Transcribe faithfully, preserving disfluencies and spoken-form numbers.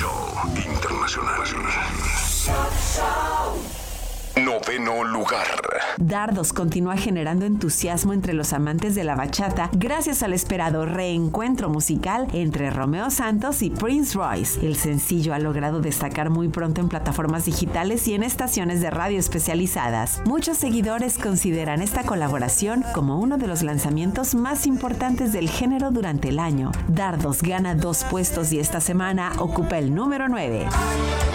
Show Internacional. Noveno lugar. Dardos continúa generando entusiasmo entre los amantes de la bachata gracias al esperado reencuentro musical entre Romeo Santos y Prince Royce. El sencillo ha logrado destacar muy pronto en plataformas digitales y en estaciones de radio especializadas. Muchos seguidores consideran esta colaboración como uno de los lanzamientos más importantes del género durante el año. Dardos gana dos puestos y esta semana ocupa el número nueve.